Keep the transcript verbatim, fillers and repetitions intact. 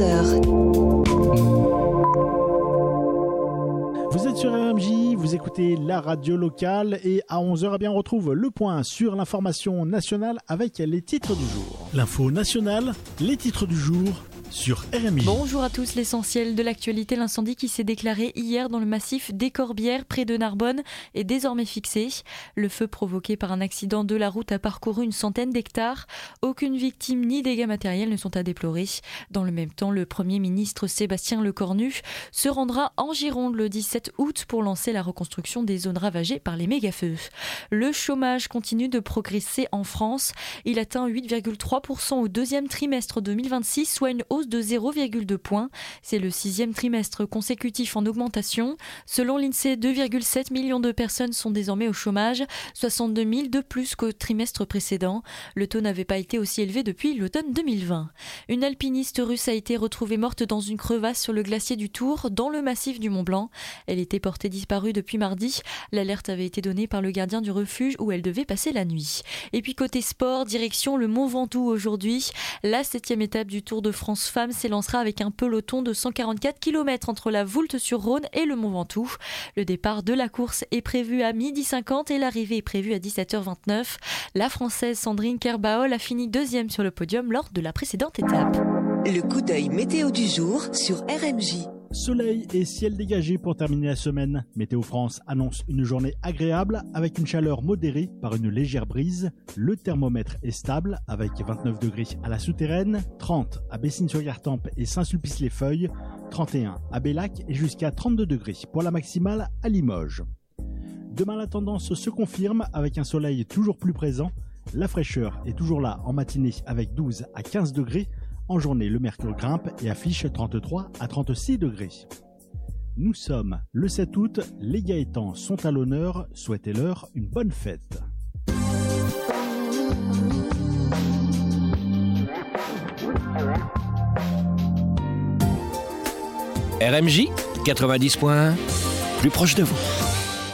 onze heures. Vous êtes sur R M J, vous écoutez la radio locale et à onze heures, eh bien, on retrouve le point sur l'information nationale avec les titres du jour. L'info nationale, les titres du jour sur R M J. Bonjour à tous, l'essentiel de l'actualité, l'incendie qui s'est déclaré hier dans le massif des Corbières près de Narbonne est désormais fixé. Le feu provoqué par un accident de la route a parcouru une centaine d'hectares. Aucune victime ni dégâts matériels ne sont à déplorer. Dans le même temps, le Premier ministre Sébastien Lecornu se rendra en Gironde le dix-sept août pour lancer la reconstruction des zones ravagées par les méga-feux. Le chômage continue de progresser en France. Il atteint huit virgule trois pour cent au deuxième trimestre deux mille vingt-six, soit une hausse de zéro virgule deux points. C'est le sixième trimestre consécutif en augmentation. Selon l'INSEE, deux virgule sept millions de personnes sont désormais au chômage, soixante-deux mille de plus qu'au trimestre précédent. Le taux n'avait pas été aussi élevé depuis l'automne deux mille vingt. Une alpiniste russe a été retrouvée morte dans une crevasse sur le glacier du Tour, dans le massif du Mont Blanc. Elle était portée disparue depuis mardi. L'alerte avait été donnée par le gardien du refuge où elle devait passer la nuit. Et puis côté sport, direction le Mont Ventoux aujourd'hui. La septième étape du Tour de France Femmes s'élancera avec un peloton de cent quarante-quatre kilomètres entre la Voulte-sur-Rhône et le Mont Ventoux. Le départ de la course est prévu à midi cinquante et l'arrivée est prévue à dix-sept heures vingt-neuf. La Française Sandrine Kerbaol a fini deuxième sur le podium lors de la précédente étape. Le coup d'œil météo du jour sur R M J. Soleil et ciel dégagé pour terminer la semaine. Météo France annonce une journée agréable avec une chaleur modérée par une légère brise. Le thermomètre est stable avec vingt-neuf degrés à la Souterraine, trente à Bessines-sur-Gartempe et Saint-Sulpice-les-Feuilles, trente et un à Bellac et jusqu'à trente-deux degrés pour la maximale à Limoges. Demain, la tendance se confirme avec un soleil toujours plus présent. La fraîcheur est toujours là en matinée avec douze à quinze degrés. En journée, le mercure grimpe et affiche trente-trois à trente-six degrés. Nous sommes le sept août, les Gaétans sont à l'honneur, souhaitez-leur une bonne fête. R M J quatre-vingt-dix points, plus proche de vous.